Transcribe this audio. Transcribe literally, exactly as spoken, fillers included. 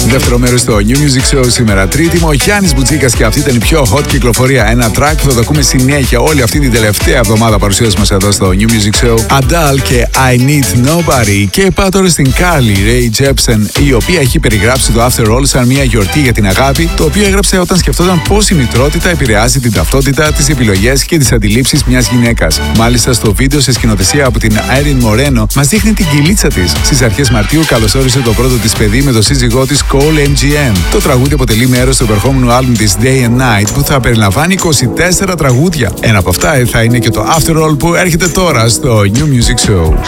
δεύτερο μέρος στο New Music Show σήμερα Τρίτη. Ο Γιάννης Μπουτζίκας και αυτή ήταν η πιο hot κυκλοφορία. Ένα track που θα το ακούμε συνέχεια όλη αυτή την τελευταία εβδομάδα παρουσίαση μας εδώ στο New Music Show. Adele και I Need Nobody. Και πάω τώρα στην Carly Rae Jepsen, η οποία έχει περιγράψει το After All σαν μια γιορτή για την αγάπη, το οποίο έγραψε όταν σκεφτόταν πώς η μητρότητα επηρεάζει την ταυτότητα, τις επιλογές και τις αντιλήψεις μιας γυναίκας. Μάλιστα στο βίντεο σε σκηνοθεσία από την Erin Moreno μας δείχνει την κυλίτσα της. Στις αρχές Μαρτίου καλωσόρισε το πρώτο της παιδί με το σύζυγό της Cole εμ τζι εμ. Το τραγούδι αποτελεί μέρος του επερχόμενου άλμπουμ της Day and Night που θα περιλαμβάνει είκοσι τέσσερα τραγούδια. Ένα από αυτά θα είναι και το After All που έρχεται τώρα στο New Music Show.